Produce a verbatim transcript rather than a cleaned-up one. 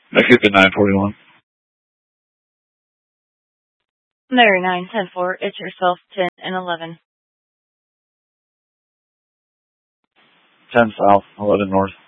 That could be nine forty-one. Mary nine ten four, it's yourself, ten and eleven. ten south, eleven north.